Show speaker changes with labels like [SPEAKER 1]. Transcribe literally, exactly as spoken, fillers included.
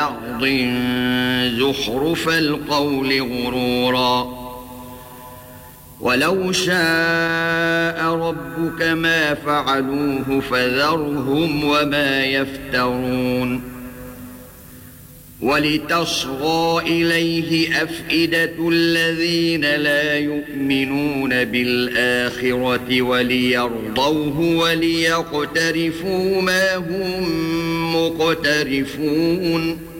[SPEAKER 1] بعض زخرف القول غرورا ولو شاء ربك ما فعلوه فذرهم وما يفترون ولتصغى إليه أفئدة الذين لا يؤمنون بالآخرة وليرضوه وليقترفوا ما هم مقترفون